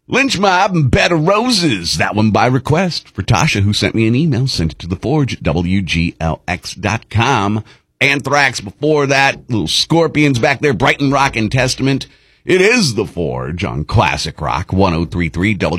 Lynch Mob and Bed of Roses. That one by request for Tasha, who sent me an email. Sent it to the Forge at WGLX.com. Anthrax before that. Little Scorpions back there. Brighton Rock and Testament. It is the Forge on Classic Rock 103.3 W.